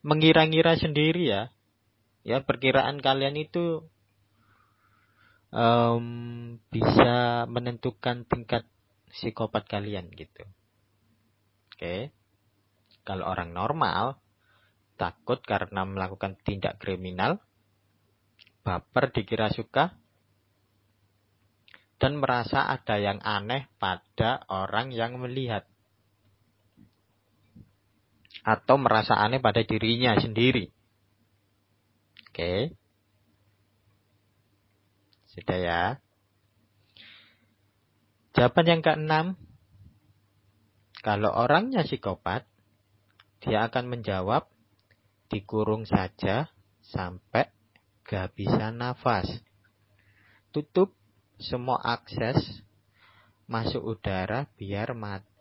mengira-ngira sendiri ya. Ya, perkiraan kalian itu bisa menentukan tingkat psikopat kalian gitu. Oke. Kalau orang normal takut karena melakukan tindak kriminal, baper dikira suka, dan merasa ada yang aneh pada orang yang melihat. Atau merasa aneh pada dirinya sendiri. Oke. Sudah ya. Jawaban yang keenam. Kalau orangnya psikopat, dia akan menjawab, dikurung saja sampai kehabisan nafas. Tutup semua akses masuk udara biar mati